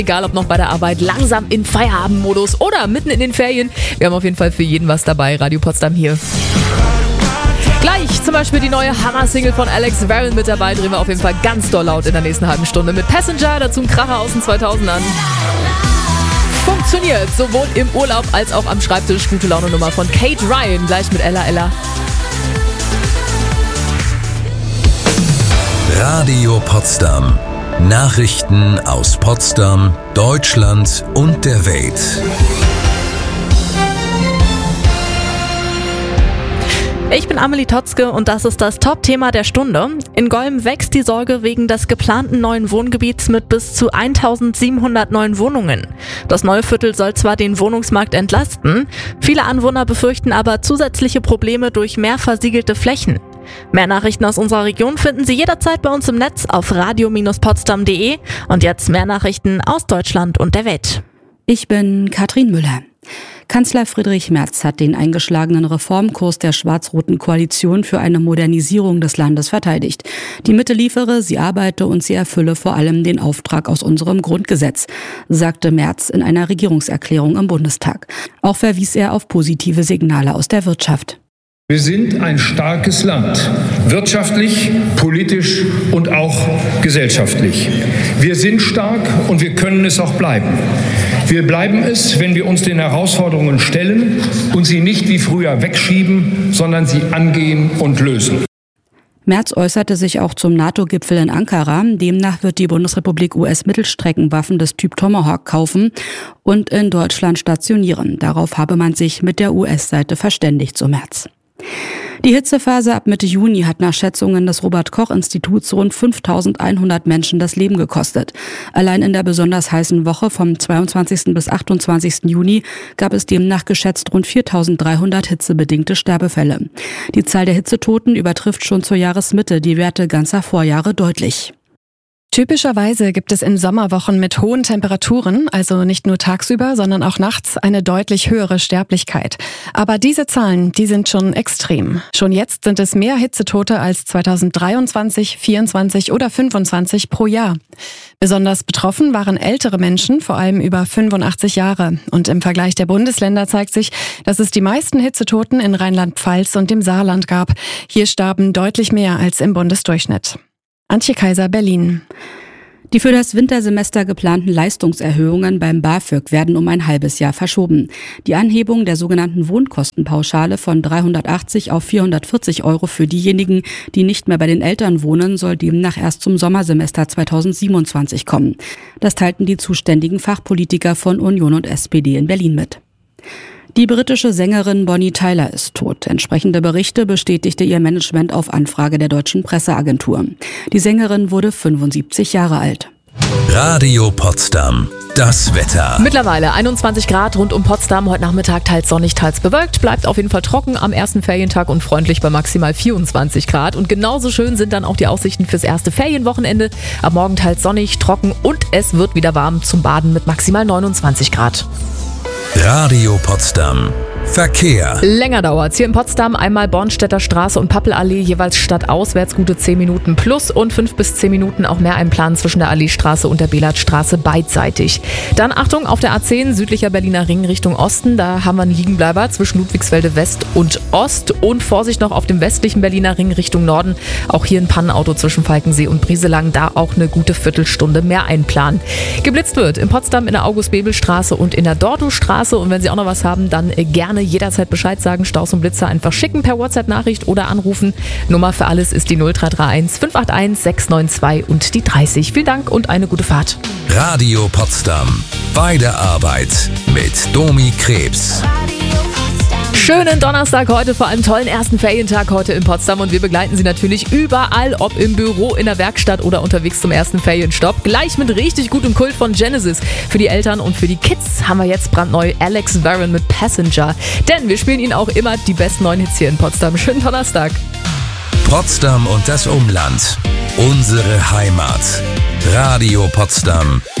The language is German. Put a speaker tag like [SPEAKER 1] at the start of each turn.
[SPEAKER 1] Egal ob noch bei der Arbeit, langsam in Feierabendmodus oder mitten in den Ferien. Wir haben auf jeden Fall für jeden was dabei. Radio Potsdam hier. Gleich zum Beispiel die neue Hammer-Single von Alex Warren mit dabei. Drehen wir auf jeden Fall ganz doll laut in der nächsten halben Stunde mit Passenger. Dazu ein Kracher aus den 2000ern. Funktioniert sowohl im Urlaub als auch am Schreibtisch. Gute Laune-Nummer von Kate Ryan. Gleich mit Ella Ella.
[SPEAKER 2] Radio Potsdam. Nachrichten aus Potsdam, Deutschland und der Welt.
[SPEAKER 3] Ich bin Amelie Totzke und das ist das Top-Thema der Stunde. In Golm wächst die Sorge wegen des geplanten neuen Wohngebiets mit bis zu 1700 neuen Wohnungen. Das neue Viertel soll zwar den Wohnungsmarkt entlasten, viele Anwohner befürchten aber zusätzliche Probleme durch mehr versiegelte Flächen. Mehr Nachrichten aus unserer Region finden Sie jederzeit bei uns im Netz auf radio-potsdam.de und jetzt mehr Nachrichten aus Deutschland und der Welt.
[SPEAKER 4] Ich bin Katrin Müller. Kanzler Friedrich Merz hat den eingeschlagenen Reformkurs der schwarz-roten Koalition für eine Modernisierung des Landes verteidigt. Die Mitte liefere, sie arbeite und sie erfülle vor allem den Auftrag aus unserem Grundgesetz, sagte Merz in einer Regierungserklärung im Bundestag. Auch verwies er auf positive Signale aus der Wirtschaft.
[SPEAKER 5] Wir sind ein starkes Land, wirtschaftlich, politisch und auch gesellschaftlich. Wir sind stark und wir können es auch bleiben. Wir bleiben es, wenn wir uns den Herausforderungen stellen und sie nicht wie früher wegschieben, sondern sie angehen und lösen.
[SPEAKER 4] Merz äußerte sich auch zum NATO-Gipfel in Ankara. Demnach wird die Bundesrepublik US-Mittelstreckenwaffen des Typ Tomahawk kaufen und in Deutschland stationieren. Darauf habe man sich mit der US-Seite verständigt, so Merz. Die Hitzephase ab Mitte Juni hat nach Schätzungen des Robert-Koch-Instituts rund 5.100 Menschen das Leben gekostet. Allein in der besonders heißen Woche vom 22. bis 28. Juni gab es demnach geschätzt rund 4.300 hitzebedingte Sterbefälle. Die Zahl der Hitzetoten übertrifft schon zur Jahresmitte die Werte ganzer Vorjahre deutlich.
[SPEAKER 6] Typischerweise gibt es in Sommerwochen mit hohen Temperaturen, also nicht nur tagsüber, sondern auch nachts, eine deutlich höhere Sterblichkeit. Aber diese Zahlen, die sind schon extrem. Schon jetzt sind es mehr Hitzetote als 2023, 24 oder 25 pro Jahr. Besonders betroffen waren ältere Menschen, vor allem über 85 Jahre. Und im Vergleich der Bundesländer zeigt sich, dass es die meisten Hitzetoten in Rheinland-Pfalz und dem Saarland gab. Hier starben deutlich mehr als im Bundesdurchschnitt. Antje Kaiser, Berlin.
[SPEAKER 4] Die für das Wintersemester geplanten Leistungserhöhungen beim BAföG werden um ein halbes Jahr verschoben. Die Anhebung der sogenannten Wohnkostenpauschale von 380 auf 440 € für diejenigen, die nicht mehr bei den Eltern wohnen, soll demnach erst zum Sommersemester 2027 kommen. Das teilten die zuständigen Fachpolitiker von Union und SPD in Berlin mit. Die britische Sängerin Bonnie Tyler ist tot. Entsprechende Berichte bestätigte ihr Management auf Anfrage der deutschen Presseagentur. Die Sängerin wurde 75 Jahre alt.
[SPEAKER 2] Radio Potsdam. Das Wetter.
[SPEAKER 1] Mittlerweile 21 Grad rund um Potsdam. Heute Nachmittag teils sonnig, teils bewölkt. Bleibt auf jeden Fall trocken am ersten Ferientag und freundlich bei maximal 24 Grad. Und genauso schön sind dann auch die Aussichten fürs erste Ferienwochenende. Am Morgen teils sonnig, trocken und es wird wieder warm zum Baden mit maximal 29 Grad.
[SPEAKER 2] Radio Potsdam. Verkehr.
[SPEAKER 1] Länger dauert's. Hier in Potsdam einmal Bornstädter Straße und Pappelallee, jeweils stadtauswärts gute 10 Minuten plus und 5 bis 10 Minuten auch mehr einplanen zwischen der Alleestraße und der Belatstraße beidseitig. Dann Achtung auf der A10 südlicher Berliner Ring Richtung Osten, da haben wir einen Liegenbleiber zwischen Ludwigsfelde West und Ost und Vorsicht noch auf dem westlichen Berliner Ring Richtung Norden. Auch hier ein Pannenauto zwischen Falkensee und Brieselang, da auch eine gute Viertelstunde mehr einplanen. Geblitzt wird in Potsdam in der August-Bebel-Straße und in der Dordow-Straße und wenn Sie auch noch was haben, dann gerne jederzeit Bescheid sagen, Staus und Blitzer einfach schicken per WhatsApp-Nachricht oder anrufen. Nummer für alles ist die 0331 581 692 und die 30. Vielen Dank und eine gute Fahrt.
[SPEAKER 2] Radio Potsdam. Bei der Arbeit mit Domi Krebs.
[SPEAKER 1] Schönen Donnerstag heute, vor allem tollen ersten Ferientag heute in Potsdam und wir begleiten Sie natürlich überall, ob im Büro, in der Werkstatt oder unterwegs zum ersten Ferienstopp. Gleich mit richtig gutem Kult von Genesis. Für die Eltern und für die Kids haben wir jetzt brandneu Alex Warren mit Passenger. Denn wir spielen Ihnen auch immer die besten neuen Hits hier in Potsdam. Schönen Donnerstag.
[SPEAKER 2] Potsdam und das Umland. Unsere Heimat. Radio Potsdam.